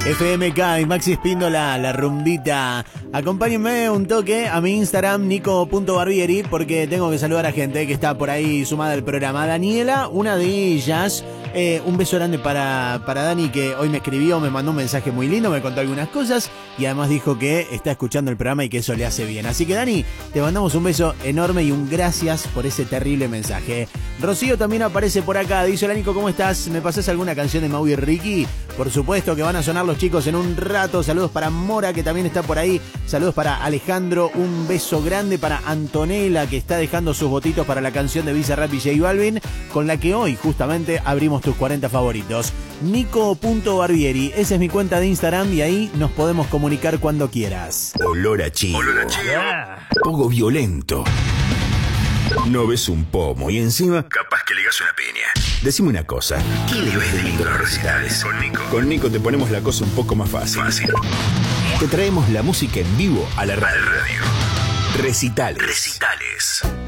FMK y Maxi Espíndola, la rumbita. Acompáñenme un toque a mi Instagram, nico.barbieri, porque tengo que saludar a gente que está por ahí sumada al programa. Daniela, una de ellas. Un beso grande para Dani, que hoy me escribió, me mandó un mensaje muy lindo, me contó algunas cosas y además dijo que está escuchando el programa y que eso le hace bien. Así que Dani, te mandamos un beso enorme y un gracias por ese terrible mensaje. Rocío también aparece por acá, dice: hola Nico, ¿cómo estás? ¿Me pasás alguna canción de Mau y Ricky? Por supuesto que van a sonar los chicos en un rato. Saludos para Mora, que también está por ahí. Saludos para Alejandro, un beso grande para Antonella, que está dejando sus votitos para la canción de Bizarrap y J Balvin, con la que hoy justamente abrimos tus 40 favoritos. Nico.barbieri, esa es mi cuenta de Instagram y ahí nos podemos comunicar cuando quieras. Olor a chivo. Poco violento. No ves un pomo y encima capaz que le digas una piña. Decime una cosa, ¿qué le ves de lindo los recitales? Con Nico te ponemos la cosa un poco más fácil. Te traemos la música en vivo a la radio. Recitales.